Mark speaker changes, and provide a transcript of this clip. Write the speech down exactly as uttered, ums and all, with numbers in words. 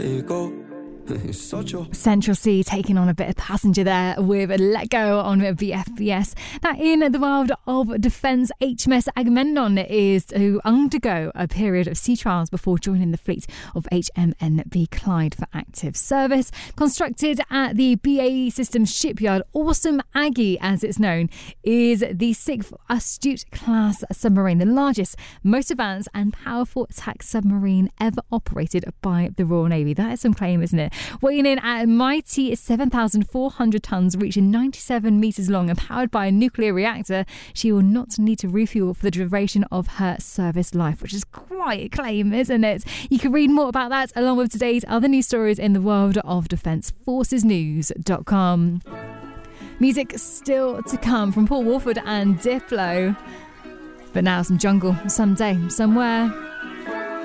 Speaker 1: Central C taking on a bit of Passenger there with Let Go on B F B S. Now, in the world of defence, H M S Agamemnon is to undergo a period of sea trials before joining the fleet of H M N B Clyde for active service. Constructed at the B A E Systems shipyard, Awesome Aggie, as it's known, is the sixth Astute-class submarine, the largest, most advanced and powerful attack submarine ever operated by the Royal Navy. That is some claim, isn't it? Weighing in at a mighty seven thousand four hundred tonnes, reaching ninety-seven metres long and powered by a nuclear reactor, she will not need to refuel for the duration of her service life, which is quite a claim, isn't it? You can read more about that along with today's other news stories in the world of defence. forces news dot com. Music still to come from Paul Woolford and Diplo. But now some Jungle, someday, somewhere.